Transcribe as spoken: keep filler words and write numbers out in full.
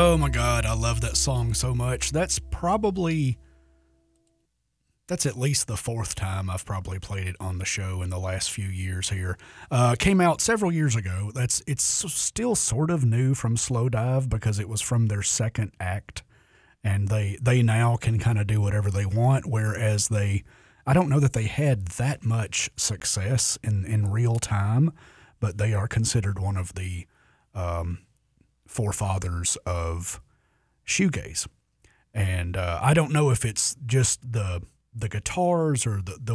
Oh my God, I love that song so much. That's probably that's at least the fourth time I've probably played it on the show in the last few years here. Uh, came out several years ago. That's it's still sort of new from Slow Dive because it was from their second act, and they they now can kind of do whatever they want. Whereas they, I don't know that they had that much success in in real time, but they are considered one of the um, forefathers of shoegaze. And uh, I don't know if it's just the the guitars or the, the